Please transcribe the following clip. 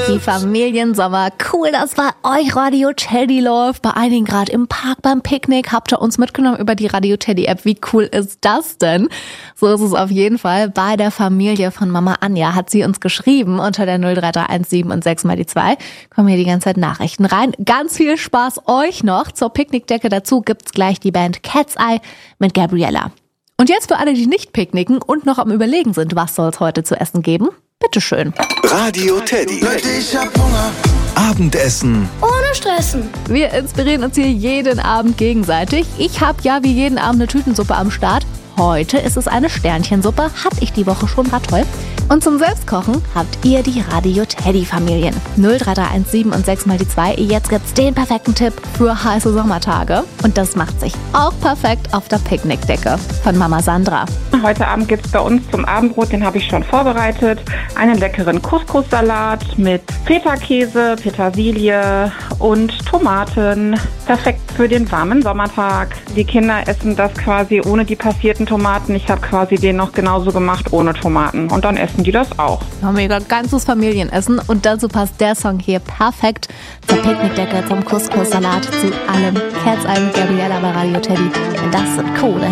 Happy Familiensommer. Cool, dass bei euch Radio Teddy läuft. Bei einigen gerade im Park beim Picknick. Habt ihr uns mitgenommen über die Radio Teddy App. Wie cool ist das denn? So ist es auf jeden Fall bei der Familie von Mama Anja. Hat sie uns geschrieben unter der 03317 und 6 mal die 2. Kommen hier die ganze Zeit Nachrichten rein. Ganz viel Spaß euch noch. Zur Picknickdecke dazu gibt's gleich die Band Cat's Eye mit Gabriella. Und jetzt für alle, die nicht picknicken und noch am Überlegen sind, was soll es heute zu essen geben? Bitteschön. Radio Teddy. Ich hab Hunger. Abendessen. Ohne Stressen. Wir inspirieren uns hier jeden Abend gegenseitig. Ich habe ja wie jeden Abend eine Tütensuppe am Start. Heute ist es eine Sternchensuppe. Hatte ich die Woche schon, war toll. Und zum Selbstkochen habt ihr die Radio Teddy Familien. 03317 und 6 mal die 2. Jetzt gibt's den perfekten Tipp für heiße Sommertage. Und das macht sich auch perfekt auf der Picknickdecke von Mama Sandra. Heute Abend gibt's bei uns zum Abendbrot, den habe ich schon vorbereitet, einen leckeren Couscous-Salat mit Feta-Käse, Petersilie und Tomaten. Perfekt für den warmen Sommertag. Die Kinder essen das quasi ohne die passierten Tomaten. Ich habe quasi den noch genauso gemacht ohne Tomaten. Und dann essen die das auch. Ja, mega, ganzes Familienessen. Und dazu passt der Song hier perfekt zur Picknickdecke, zum Couscous-Salat, zu allem. Cat's Eye mit Gabriella bei Radio Teddy. Und das sind coole